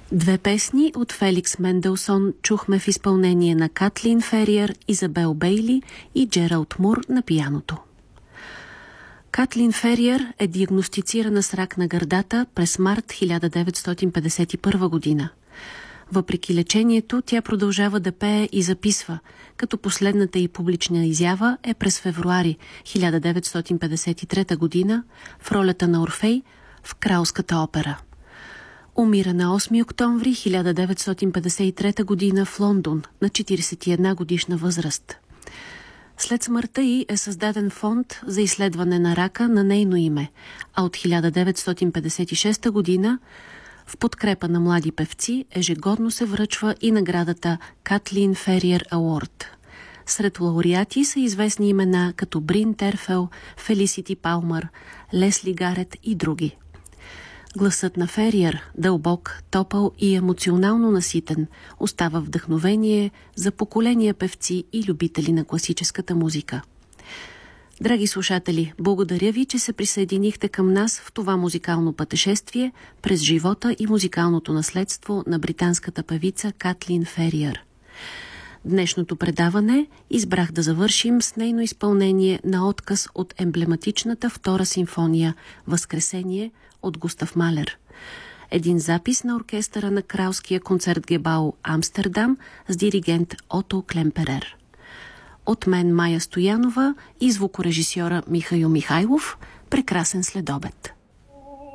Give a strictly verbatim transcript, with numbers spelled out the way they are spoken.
Две песни от Феликс Менделсон чухме в изпълнение на Катлин Фериер, Изабел Бейли и Джералд Мур на пианото. Катлин Фериер е диагностицирана с рак на гърдата през март хиляда деветстотин петдесет и първа година. Въпреки лечението, тя продължава да пее и записва, като последната й публична изява е през февруари хиляда деветстотин петдесет и трета година в ролята на Орфей в Кралската опера. Умира на осми октомври хиляда деветстотин петдесет и трета година в Лондон на четиридесет и една годишна възраст. След смъртта й е създаден фонд за изследване на рака на нейно име, а от хиляда деветстотин петдесет и шеста година в подкрепа на млади певци ежегодно се връчва и наградата Катлин Фериер Ауорд. Сред лауреати са известни имена като Брин Терфел, Фелисити Палмър, Лесли Гарет и други. Гласът на Фериер, дълбок, топъл и емоционално наситен, остава вдъхновение за поколения певци и любители на класическата музика. Драги слушатели, благодаря ви, че се присъединихте към нас в това музикално пътешествие през живота и музикалното наследство на британската певица Катлин Фериер. Днешното предаване избрах да завършим с нейно изпълнение на откъс от емблематичната втора симфония «Възкресение» от Густав Малер. Един запис на оркестъра на Кралския концертгебау Амстердам с диригент Ото Клемперер. От мен Майя Стоянова и звукорежисьора Михаил Михайлов. Прекрасен следобед!